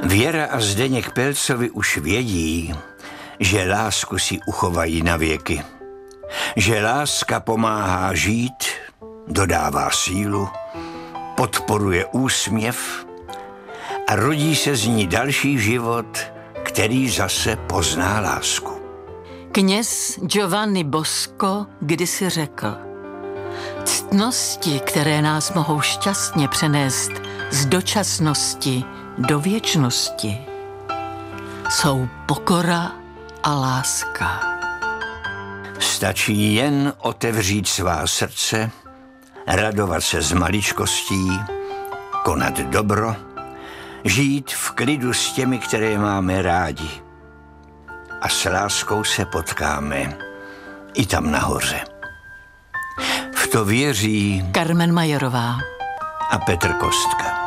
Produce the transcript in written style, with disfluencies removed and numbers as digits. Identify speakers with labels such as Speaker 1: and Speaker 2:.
Speaker 1: Věra a Zdeněk Pelcovi už vědí, že lásku si uchovají na věky. Že láska pomáhá žít, dodává sílu, podporuje úsměv a rodí se z ní další život, který zase pozná lásku.
Speaker 2: Kněz Giovanni Bosco kdysi řekl: ctnosti, které nás mohou šťastně přenést z dočasnosti do věčnosti, jsou pokora a láska.
Speaker 1: Stačí jen otevřít svá srdce, radovat se z maličkostí, konat dobro, žít v klidu s těmi, které máme rádi. A s láskou se potkáme i tam nahoře. V to věří
Speaker 2: Carmen Majerová
Speaker 1: a Petr Kostka.